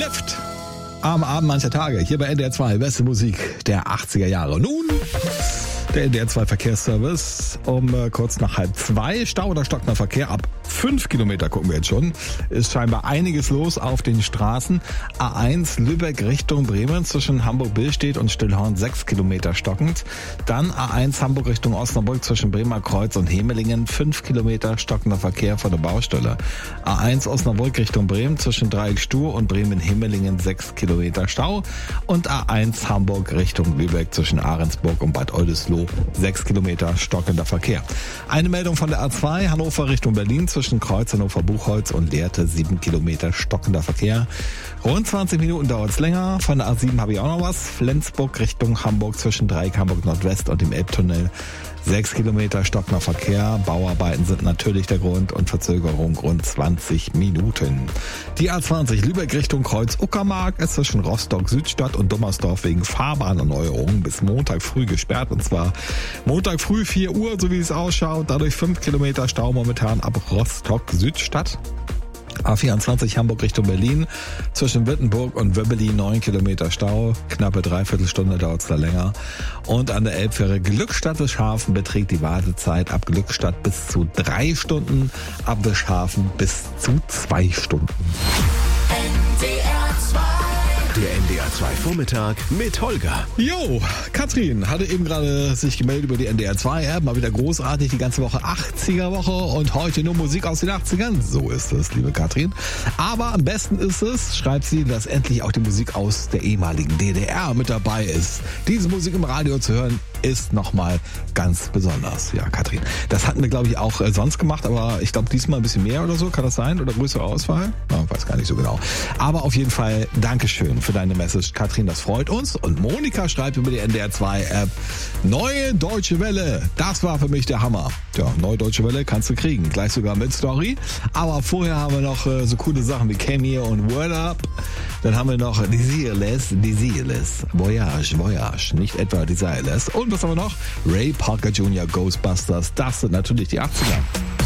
Lift am Abend mancher Tage hier bei NDR 2, beste Musik der 80er Jahre. Nun der NDR 2 Verkehrsservice um kurz nach 1:30. Stau oder stockender Verkehr ab 5 Kilometer gucken wir jetzt schon. Ist scheinbar einiges los auf den Straßen. A1 Lübeck Richtung Bremen zwischen Hamburg-Billstedt und Stillhorn 6 Kilometer stockend. Dann A1 Hamburg Richtung Osnabrück zwischen Bremer Kreuz und Hemelingen 5 Kilometer stockender Verkehr vor der Baustelle. A1 Osnabrück Richtung Bremen zwischen Dreieck Stur und Bremen-Hemelingen 6 Kilometer Stau. Und A1 Hamburg Richtung Lübeck zwischen Ahrensburg und Bad Oldesloe 6 Kilometer stockender Verkehr. Eine Meldung von der A2 Hannover Richtung Berlin zwischen Kreuz Hannover-Buchholz und Lehrte 7 Kilometer stockender Verkehr. Rund 20 Minuten dauert es länger. Von der A7 habe ich auch noch was. Flensburg Richtung Hamburg zwischen Dreieck Hamburg Nordwest und dem Elbtunnel 6 Kilometer stockender Verkehr. Bauarbeiten sind natürlich der Grund und Verzögerung rund 20 Minuten. Die A20 Lübeck Richtung Kreuz-Uckermark ist zwischen Rostock-Südstadt und Dummersdorf wegen Fahrbahnerneuerung bis Montag früh gesperrt. Und zwar Montag früh 4 Uhr, so wie es ausschaut. Dadurch 5 Kilometer Stau momentan ab Rostock-Südstadt. A24 Hamburg Richtung Berlin zwischen Wittenburg und Wöbbeli 9 Kilometer Stau, knappe Dreiviertelstunde dauert es da länger. Und an der Elbfähre Glückstadt Wischhafen beträgt die Wartezeit ab Glückstadt bis zu 3 Stunden, ab Wischhafen bis zu 2 Stunden. Der NDR 2 Vormittag mit Holger. Jo, Katrin hatte eben gerade sich gemeldet über die NDR 2 App. Mal wieder großartig, die ganze Woche 80er Woche und heute nur Musik aus den 80ern. So ist es, liebe Katrin. Aber am besten ist es, schreibt sie, dass endlich auch die Musik aus der ehemaligen DDR mit dabei ist. Diese Musik im Radio zu hören ist nochmal ganz besonders. Ja, Katrin, das hatten wir, glaube ich, auch sonst gemacht, aber ich glaube diesmal ein bisschen mehr oder so. Kann das sein? Oder größere Auswahl? Ja, weiß gar nicht so genau. Aber auf jeden Fall Dankeschön für deine Message, Katrin, das freut uns. Und Monika schreibt über die NDR 2 App, neue Deutsche Welle, das war für mich der Hammer. Ja, neue Deutsche Welle kannst du kriegen, gleich sogar mit Story. Aber vorher haben wir noch so coole Sachen wie Cameo und Word Up. Dann haben wir noch Desireless, Voyage, nicht etwa Desireless. Und was haben wir noch? Ray Parker Jr., Ghostbusters, das sind natürlich die 80er.